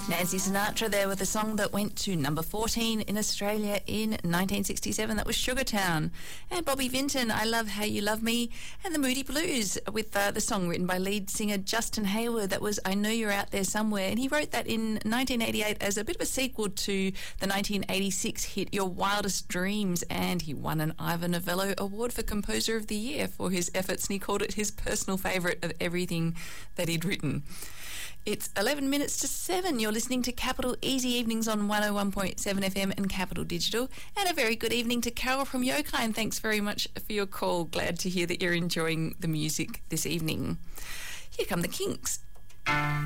Nancy Sinatra there with a song that went to number 14 in Australia in 1967. That was Sugartown. And Bobby Vinton, I Love How You Love Me. And the Moody Blues with the song written by lead singer Justin Hayward. That was I Know You're Out There Somewhere. And he wrote that in 1988 as a bit of a sequel to the 1986 hit Your Wildest Dreams. And he won an Ivor Novello Award for Composer of the Year for his efforts. And he called it his personal favourite of everything that he'd written. It's 11 minutes to 7. You're listening to Capital Easy Evenings on 101.7 FM and Capital Digital. And a very good evening to Carol from Yokai. And thanks very much for your call. Glad to hear that you're enjoying the music this evening. Here come the Kinks.